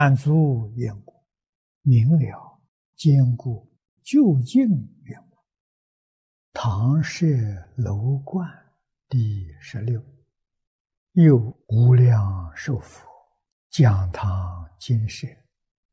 满足愿故，明了坚固究竟愿故。唐氏楼观第16。又无量寿佛讲堂精舍